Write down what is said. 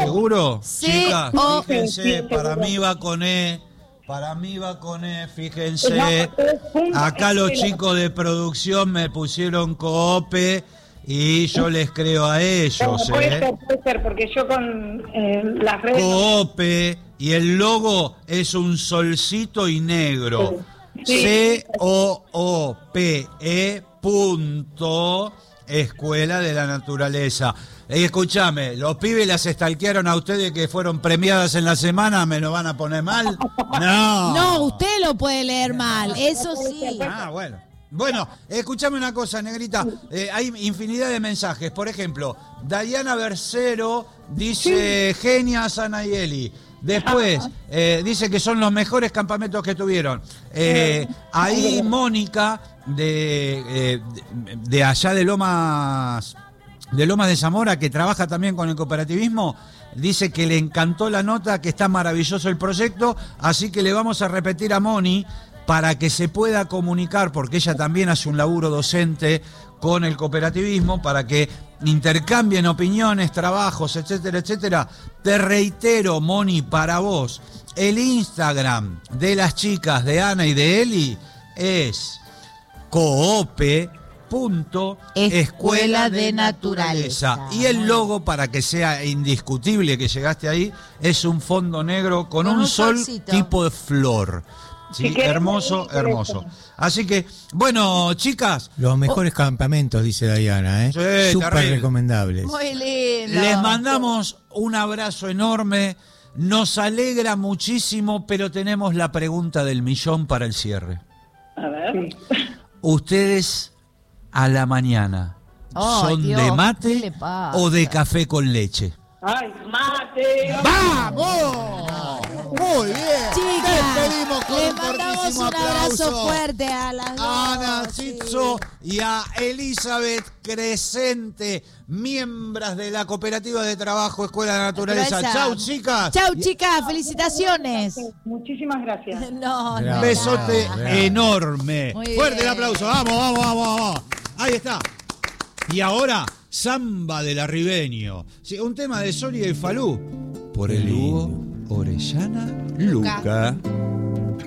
¿Seguro? Chicas, C-O. fíjense, Sí, para seguro. mí va con E. Para mí va con E, fíjense. Acá los chicos de producción me pusieron Coope y yo les creo a ellos, Puede ser, porque yo con las redes... Coope, y el logo es un solcito y negro. Sí. COOPE punto Escuela de la Naturaleza. Escúchame, los pibes las estalquearon a ustedes que fueron premiadas en la semana, ¿me lo van a poner mal? No. No, usted lo puede leer mal, eso sí. Ah, bueno. Bueno, escúchame una cosa, Negrita. Hay infinidad de mensajes. Por ejemplo, Diana Bercero dice Genia Sanayeli. Después, dice que son los mejores campamentos que tuvieron. Ahí Mónica, de allá de Lomas de Zamora, que trabaja también con el cooperativismo, dice que le encantó la nota, que está maravilloso el proyecto, así que le vamos a repetir a Moni para que se pueda comunicar, porque ella también hace un laburo docente con el cooperativismo, para que intercambien opiniones, trabajos, etcétera, etcétera. Te reitero, Moni, para vos, el Instagram de las chicas de Ana y de Eli es Escuela de Naturaleza. Y el logo, para que sea indiscutible que llegaste ahí, es un fondo negro con un sol solcito. tipo de flor. Sí, hermoso, hermoso. Así que, bueno, chicas. Los mejores campamentos, dice Diana, ¿eh? Sí, súper terrible. recomendables. Muy lindo. Les mandamos un abrazo enorme. Nos alegra muchísimo, pero tenemos la pregunta del millón para el cierre. A ver. ¿Ustedes a la mañana son Dios, de ¿qué mate le pasa? o de café con leche? ¡Ay, mate! ¡Vamos! Muy bien. Chicas, Despedimos con le un mandamos fortísimo un abrazo aplauso fuerte a las dos. A Ana sí. Chitzo y a Elizabeth Crescente, miembros de la Cooperativa de Trabajo Escuela de Naturaleza. Chau, chicas. Chau, chicas, felicitaciones. Muchísimas gracias. No, Bravo. no. Besote Bravo. enorme. Muy Fuerte bien. el aplauso. Vamos, vamos, vamos, vamos. Ahí está. Y ahora, Samba del Arribeño. Sí, un tema de Soria y Falú. Por el Hugo Orellana Luca.